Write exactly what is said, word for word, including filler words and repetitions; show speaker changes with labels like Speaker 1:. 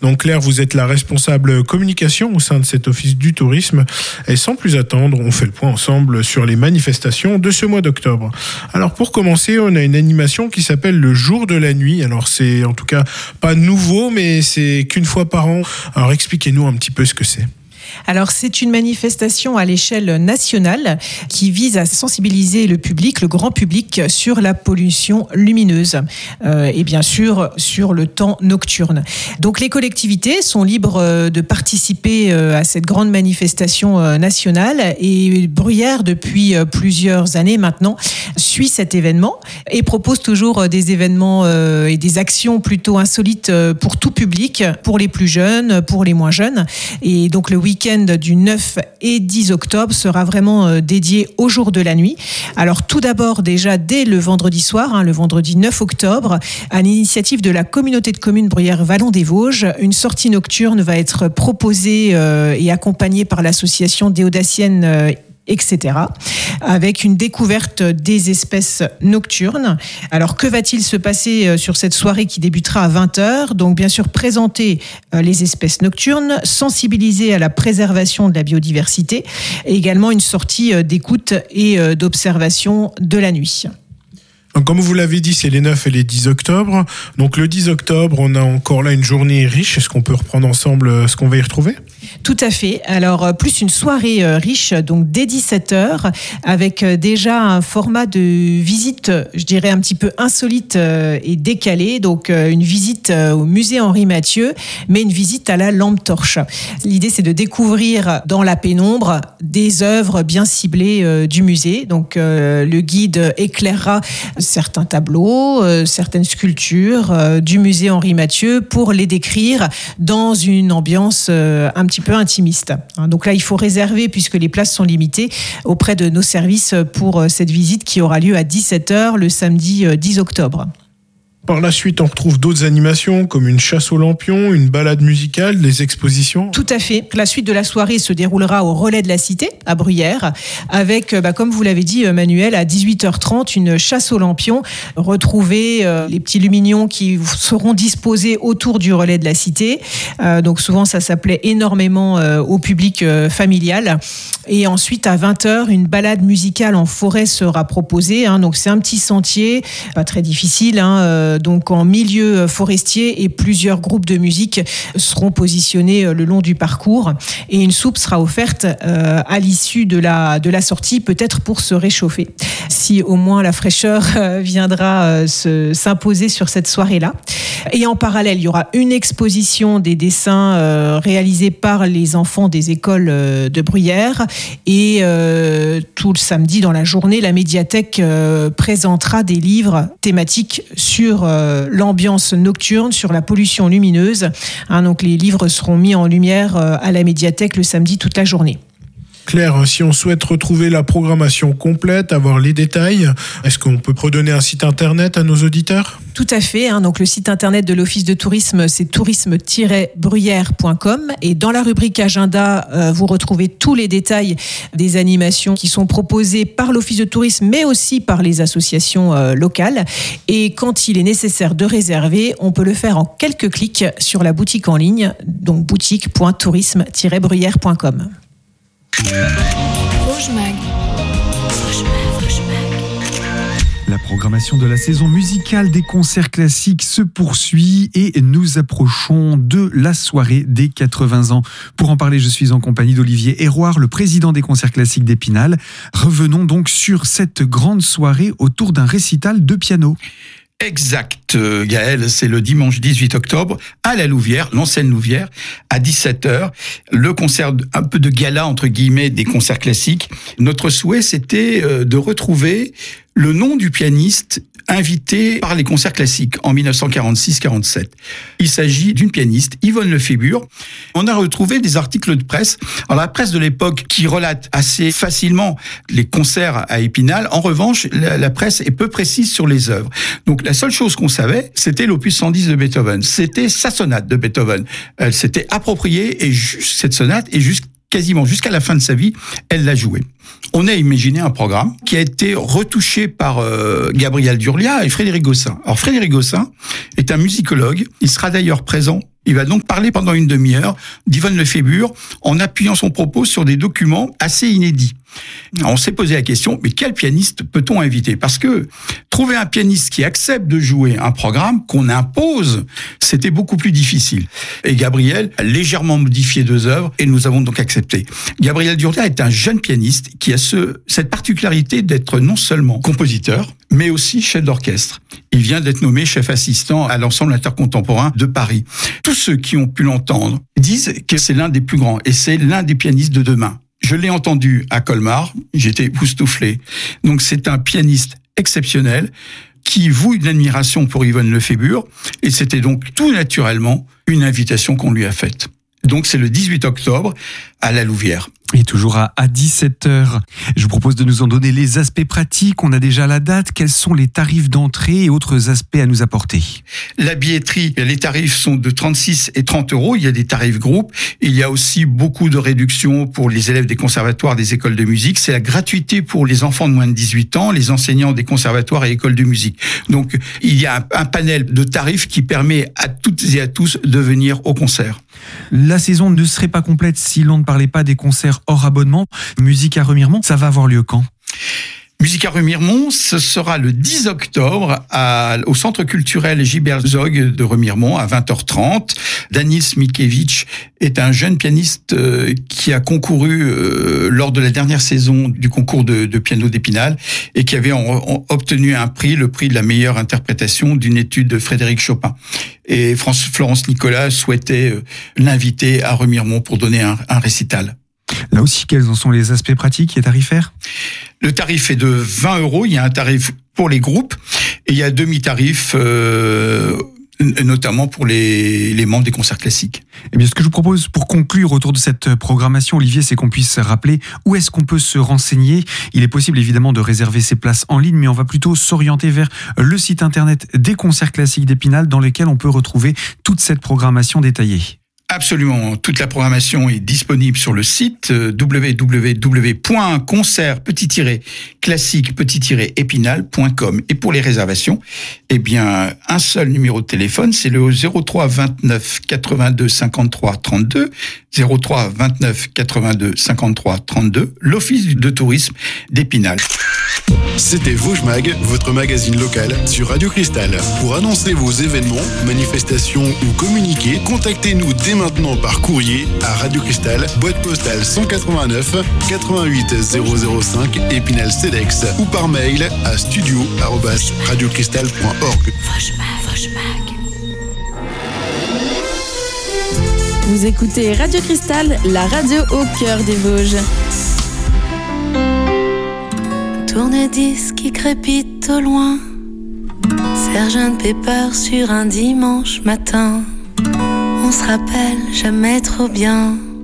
Speaker 1: Donc Claire, vous êtes la responsable communication au sein de cet office du tourisme. Et sans plus attendre, on fait le point ensemble sur les manifestations de ce mois d'octobre. Alors pour commencer, on a une animation qui s'appelle le jour de la nuit. Alors c'est en tout cas pas nouveau, mais c'est qu'une fois par an. Alors expliquez-nous un petit peu ce que c'est.
Speaker 2: Alors, c'est une manifestation à l'échelle nationale qui vise à sensibiliser le public, le grand public, sur la pollution lumineuse euh, et bien sûr sur le temps nocturne. Donc, les collectivités sont libres de participer à cette grande manifestation nationale et Bruyères, depuis plusieurs années maintenant, suit cet événement et propose toujours des événements et des actions plutôt insolites pour tout public, pour les plus jeunes, pour les moins jeunes. Et donc, le week-end du neuf et dix octobre sera vraiment dédié au jour de la nuit. Alors tout d'abord déjà dès le vendredi soir, hein, le vendredi neuf octobre, à l'initiative de la communauté de communes Bruyères-Vallon des Vosges, une sortie nocturne va être proposée euh, et accompagnée par l'association des Audaciennes euh, et cetera, avec une découverte des espèces nocturnes. Alors, que va-t-il se passer sur cette soirée qui débutera à vingt heures ? Donc, bien sûr, présenter les espèces nocturnes, sensibiliser à la préservation de la biodiversité, et également une sortie d'écoute et d'observation de la nuit.
Speaker 1: Comme vous l'avez dit, c'est les neuf et les dix octobre. Donc le dix octobre, on a encore là une journée riche. Est-ce qu'on peut reprendre ensemble ce qu'on va y retrouver ?
Speaker 2: Tout à fait. Alors, plus une soirée riche, donc dès dix-sept heures, avec déjà un format de visite, je dirais un petit peu insolite et décalé. Donc, une visite au musée Henri Mathieu, mais une visite à la lampe torche. L'idée, c'est de découvrir dans la pénombre des œuvres bien ciblées du musée. Donc, le guide éclairera certains tableaux, euh, certaines sculptures euh, du musée Henri Mathieu pour les décrire dans une ambiance euh, un petit peu intimiste. Hein, donc là, il faut réserver puisque les places sont limitées auprès de nos services pour euh, cette visite qui aura lieu à dix-sept heures le samedi euh, dix octobre.
Speaker 1: Par la suite, on retrouve d'autres animations comme une chasse aux lampions, une balade musicale, des expositions.
Speaker 2: Tout à fait. La suite de la soirée se déroulera au Relais de la Cité, à Bruyères, avec, bah, comme vous l'avez dit, Manuel, à dix-huit heures trente, une chasse aux lampions. Retrouver euh, les petits lumignons qui seront disposés autour du Relais de la Cité. Euh, donc souvent, ça s'appelait énormément euh, au public euh, familial. Et ensuite, à vingt heures, une balade musicale en forêt sera proposée. Hein. Donc c'est un petit sentier, pas très difficile, hein, euh, donc en milieu forestier, et plusieurs groupes de musique seront positionnés le long du parcours et une soupe sera offerte euh, à l'issue de la, de la sortie, peut-être pour se réchauffer, si au moins la fraîcheur euh, viendra euh, se, s'imposer sur cette soirée-là. Et en parallèle, il y aura une exposition des dessins euh, réalisés par les enfants des écoles euh, de Bruyères et euh, tout le samedi dans la journée, la médiathèque euh, présentera des livres thématiques sur euh, l'ambiance nocturne, sur la pollution lumineuse. Hein, donc les livres seront mis en lumière euh, à la médiathèque le samedi toute la journée.
Speaker 1: Claire, si on souhaite retrouver la programmation complète, avoir les détails, est-ce qu'on peut redonner un site internet à nos auditeurs ?
Speaker 2: Tout à fait. Hein, donc le site internet de l'Office de tourisme, c'est tourisme tiret bruyères point com. Et dans la rubrique agenda, euh, vous retrouvez tous les détails des animations qui sont proposées par l'Office de tourisme, mais aussi par les associations euh, locales. Et quand il est nécessaire de réserver, on peut le faire en quelques clics sur la boutique en ligne, donc boutique point tourisme tiret bruyères point com.
Speaker 3: Vosges Mag. Vosges Mag. Vosges Mag.
Speaker 4: La programmation de la saison musicale des concerts classiques se poursuit et nous approchons de la soirée des quatre-vingts ans. Pour en parler, je suis en compagnie d'Olivier Héroard, le président des concerts classiques d'Épinal. Revenons donc sur cette grande soirée autour d'un récital de piano.
Speaker 5: Exact, Gaël, c'est le dimanche dix-huit octobre à la Louvière, l'ancienne Louvière, à dix-sept heures. Le concert, un peu de gala, entre guillemets, des concerts classiques. Notre souhait, c'était de retrouver le nom du pianiste invité par les concerts classiques en dix-neuf cent quarante-six quarante-sept. Il s'agit d'une pianiste, Yvonne Lefébure. On a retrouvé des articles de presse. Alors la presse de l'époque qui relate assez facilement les concerts à Épinal. En revanche, la, la presse est peu précise sur les œuvres. Donc la seule chose qu'on savait, c'était l'opus cent dix de Beethoven. C'était sa sonate de Beethoven. Elle s'était appropriée et juste cette sonate et juste quasiment jusqu'à la fin de sa vie, elle l'a jouée. On a imaginé un programme qui a été retouché par euh, Gabriel Durlia et Frédéric Gossin. Alors Frédéric Gossin est un musicologue. Il sera d'ailleurs présent Il va donc parler pendant une demi-heure d'Yvonne Lefébure en appuyant son propos sur des documents assez inédits. On s'est posé la question, mais quel pianiste peut-on inviter? Parce que trouver un pianiste qui accepte de jouer un programme qu'on impose, c'était beaucoup plus difficile. Et Gabriel a légèrement modifié deux œuvres et nous avons donc accepté. Gabriel Durdia est un jeune pianiste qui a ce, cette particularité d'être non seulement compositeur, mais aussi chef d'orchestre. Il vient d'être nommé chef assistant à l'Ensemble intercontemporain de Paris. Tous ceux qui ont pu l'entendre disent que c'est l'un des plus grands et c'est l'un des pianistes de demain. Je l'ai entendu à Colmar, j'étais époustouflé. Donc c'est un pianiste exceptionnel qui voue une admiration pour Yvonne Lefébure et c'était donc tout naturellement une invitation qu'on lui a faite. Donc c'est le dix-huit octobre à la Louvière.
Speaker 4: Et toujours à, à dix-sept heures. Je vous propose de nous en donner les aspects pratiques. On a déjà la date. Quels sont les tarifs d'entrée et autres aspects à nous apporter?
Speaker 5: La billetterie, les tarifs sont de trente-six et trente euros. Il y a des tarifs groupes. Il y a aussi beaucoup de réductions pour les élèves des conservatoires, des écoles de musique. C'est la gratuité pour les enfants de moins de dix-huit ans, les enseignants des conservatoires et écoles de musique. Donc, il y a un, un panel de tarifs qui permet à toutes et à tous de venir au concert.
Speaker 4: La saison ne serait pas complète si l'on ne parlait pas des concerts hors abonnement. Musique à Remiremont, ça va avoir lieu quand ?
Speaker 5: Musique à Remiremont, ce sera le dix octobre à, au Centre culturel Gilbert Zog de Remiremont à vingt heures trente. Danil Smikevich est un jeune pianiste euh, qui a concouru euh, lors de la dernière saison du concours de, de piano d'Épinal et qui avait en, en, obtenu un prix, le prix de la meilleure interprétation d'une étude de Frédéric Chopin. Et France, Florence Nicolas souhaitait euh, l'inviter à Remiremont pour donner un, un récital.
Speaker 4: Là aussi, quels en sont les aspects pratiques et tarifaires ?
Speaker 5: Le tarif est de vingt euros. Il y a un tarif pour les groupes et il y a un demi-tarif, euh, notamment pour les, les membres des concerts classiques.
Speaker 4: Eh bien, ce que je vous propose pour conclure autour de cette programmation, Olivier, c'est qu'on puisse rappeler où est-ce qu'on peut se renseigner. Il est possible évidemment de réserver ses places en ligne, mais on va plutôt s'orienter vers le site internet des concerts classiques d'Épinal dans lequel on peut retrouver toute cette programmation détaillée.
Speaker 5: Absolument. Toute la programmation est disponible sur le site w w w point concert classique épinal point com. Et pour les réservations, eh bien, un seul numéro de téléphone, c'est le zéro trois vingt-neuf quatre-vingt-deux cinquante-trois trente-deux, zéro trois vingt-neuf quatre-vingt-deux cinquante-trois trente-deux, l'Office de tourisme d'Épinal.
Speaker 6: C'était Vosges Mag, votre magazine local sur Radio Cristal. Pour annoncer vos événements, manifestations ou communiquer, contactez-nous dès maintenant par courrier à Radio Cristal, boîte postale cent quatre-vingt-neuf quatre-vingt-huit zéro zéro cinq Épinal Cedex ou par mail à studio arobase radiocristal point org.
Speaker 7: Vous écoutez Radio Cristal, la radio au cœur des Vosges.
Speaker 3: Tourne-disque qui crépite au loin, sergent Pepper sur un dimanche matin. On se rappelle jamais trop bien